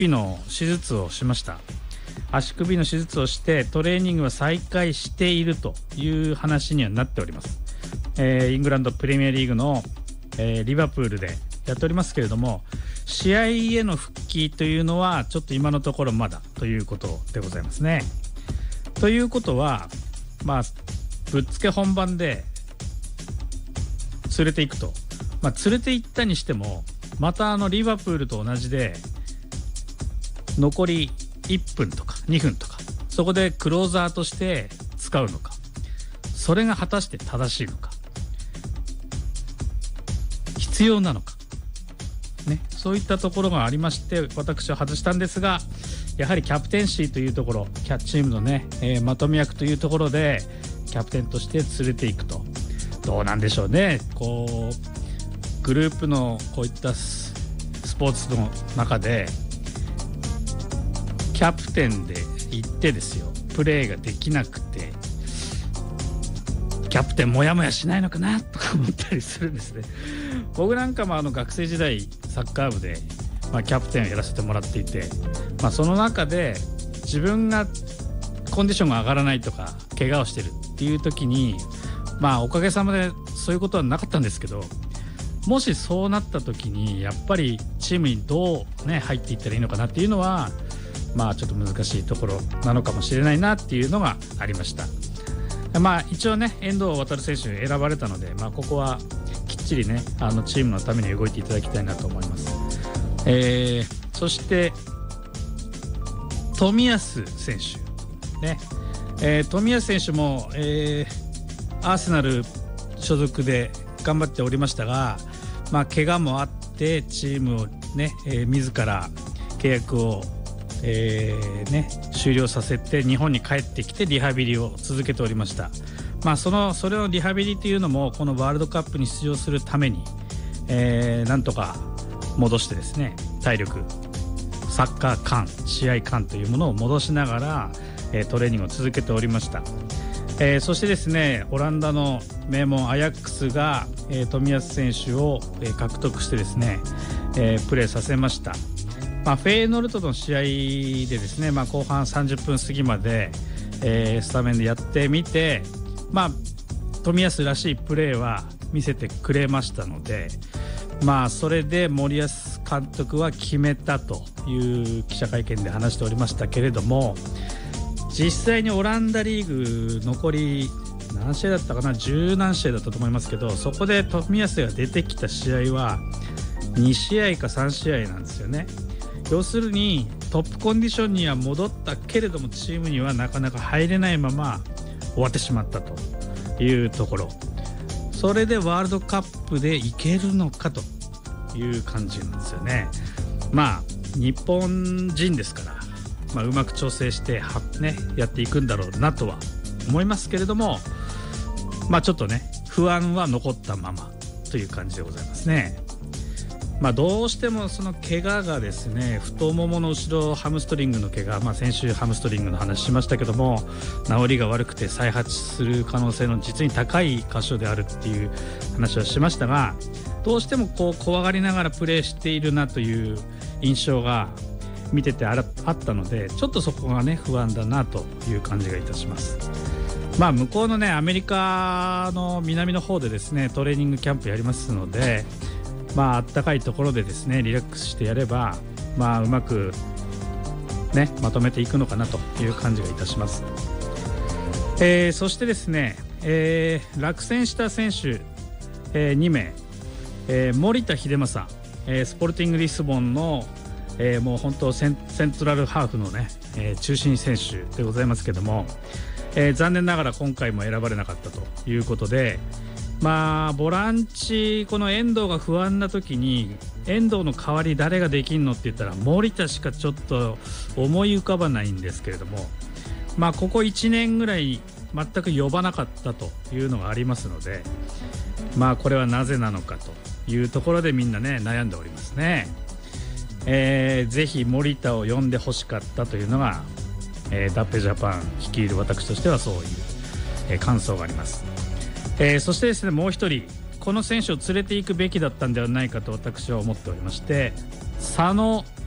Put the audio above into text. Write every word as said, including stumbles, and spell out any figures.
首の手術をしました。足首の手術をしてトレーニングは再開しているという話にはなっております。えー、イングランドプレミアリーグの、えー、リバプールでやっておりますけれども、試合への復帰というのはちょっと今のところまだということでございますね。ということは、まあぶっつけ本番で連れていくと、まあ、連れて行ったにしてもまたあのリバプールと同じで残りいっぷんとかにふんとか、そこでクローザーとして使うのか、それが果たして正しいのか、必要なのかね、そういったところがありまして、私は外したんですが、やはりキャプテンシーというところ、キャッチームのね、えー、まとめ役というところでキャプテンとして連れていくと、どうなんでしょうね。こうグループのこういったスポーツの中でキャプテンで行ってですよ、プレーができなくてキャプテンモヤモヤしないのかなとか思ったりするんですね。僕なんかもあの学生時代サッカー部で、まあ、キャプテンをやらせてもらっていて、まあ、その中で自分がコンディションが上がらないとか怪我をしてるっていう時に、まあおかげさまでそういうことはなかったんですけど、もしそうなった時にやっぱりチームにどうね入っていったらいいのかなっていうのは、まあちょっと難しいところなのかもしれないなっていうのがありました。まあ一応ね遠藤航選手選ばれたので、まあここはきっちりねあのチームのために動いていただきたいなと思います。えー、そして冨安選手ね、えー、冨安選手も、えー、アーセナル所属で頑張っておりましたが、まあ怪我もあってチームをね、えー、自ら契約をえーね、終了させて日本に帰ってきてリハビリを続けておりました。まあそのそれのリハビリというのもこのワールドカップに出場するために、えー、なんとか戻してですね、体力、サッカー感、試合感というものを戻しながら、えー、トレーニングを続けておりました。えー、そしてですね、オランダの名門アヤックスが、えー、冨安選手を、えー、獲得してですね、えー、プレーさせました。まあ、フェーノルトの試合でですね、まあ、後半さんじゅっぷん過ぎまで、えー、スタメンでやってみて、まあ、冨安らしいプレーは見せてくれましたので、まあ、それで森保監督は決めたという記者会見で話しておりましたけれども、実際にオランダリーグ残り何試合だったかな、十何試合だったと思いますけど、そこで冨安が出てきた試合はに試合かさん試合なんですよね。要するにトップコンディションには戻ったけれどもチームにはなかなか入れないまま終わってしまったというところ、それでワールドカップでいけるのかという感じなんですよね。まあ日本人ですから、まあ、うまく調整しては、ね、やっていくんだろうなとは思いますけれども、まあちょっとね不安は残ったままという感じでございますね。まあ、どうしてもその怪我がですね、太ももの後ろハムストリングの怪我、まあ、先週ハムストリングの話しましたけども、治りが悪くて再発する可能性の実に高い箇所であるっていう話をしましたが、どうしてもこう怖がりながらプレーしているなという印象が見ててあったので、ちょっとそこがね不安だなという感じがいたします。まあ向こうのねアメリカの南の方でですねトレーニングキャンプやりますので、まあ暖かいところでですねリラックスしてやれば、まあうまくねまとめていくのかなという感じがいたします。えー、そしてですね、えー、落選した選手、えー、に名、えー、森田英正、えー、スポルティングリスボンの、えー、もう本当セン、セントラルハーフのね、えー、中心選手でございますけども、えー、残念ながら今回も選ばれなかったということで、まあボランチこの遠藤が不安な時に遠藤の代わり誰ができんのって言ったら森田しかちょっと思い浮かばないんですけれども、まあここいちねんぐらい全く呼ばなかったというのがありますので、まあこれはなぜなのかというところでみんなね悩んでおりますね。えー、ぜひ森田を呼んでほしかったというのが、えー、ダッペジャパン率いる私としてはそういう、えー、感想があります。えー、そしてですねもう一人この選手を連れていくべきだったんではないかと私は思っておりまして、佐野